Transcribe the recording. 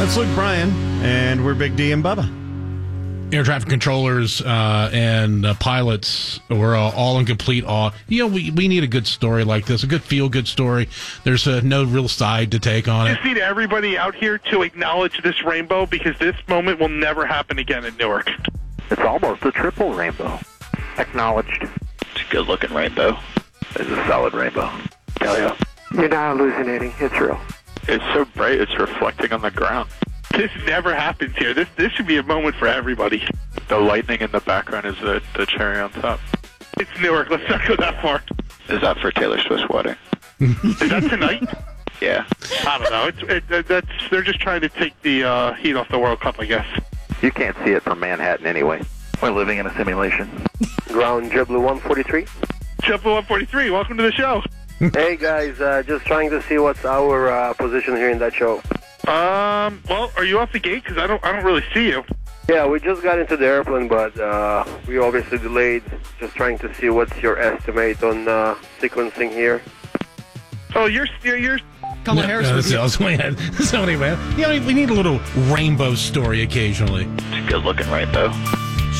That's Luke Bryan, and we're Big D and Bubba. Air traffic controllers and pilots were all in complete awe. You know, we need a good story like this, a good feel-good story. There's no real side to take on it. I just need everybody out here to acknowledge this rainbow because this moment will never happen again in Newark. It's almost a triple rainbow. Acknowledged. It's a good-looking rainbow. It's a solid rainbow. Hell yeah. You're not hallucinating. It's real. It's so bright, it's reflecting on the ground. This never happens here. This should be a moment for everybody. The lightning in the background is the cherry on top. It's Newark. Let's not go that far. Is that for Taylor Swift's wedding? Is that tonight? Yeah. I don't know. They're just trying to take the heat off the World Cup, I guess. You can't see it from Manhattan anyway. We're living in a simulation. Ground JetBlue 143. JetBlue 143, welcome to the show. Hey guys, just trying to see what's our position here in that show. Well, are you off the gate? Because I don't really see you. Yeah, we just got into the airplane, but we obviously delayed. Just trying to see what's your estimate on sequencing here. Oh, you're Kamala Harris. So anyway, we need a little rainbow story occasionally. It's a good-looking rainbow.